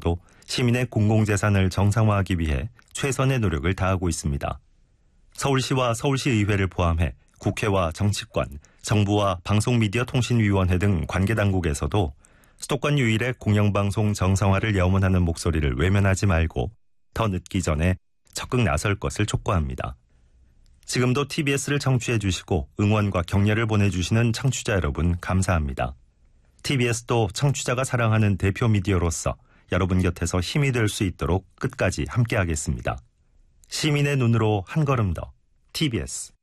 TBS도 시민의 공공재산을 정상화하기 위해 최선의 노력을 다하고 있습니다. 서울시와 서울시의회를 포함해 국회와 정치권, 정부와 방송미디어통신위원회 등 관계당국에서도 수도권 유일의 공영방송 정상화를 염원하는 목소리를 외면하지 말고 더 늦기 전에 적극 나설 것을 촉구합니다. 지금도 TBS를 청취해 주시고 응원과 격려를 보내주시는 청취자 여러분 감사합니다. TBS도 청취자가 사랑하는 대표 미디어로서 여러분 곁에서 힘이 될 수 있도록 끝까지 함께하겠습니다. 시민의 눈으로 한 걸음 더 TBS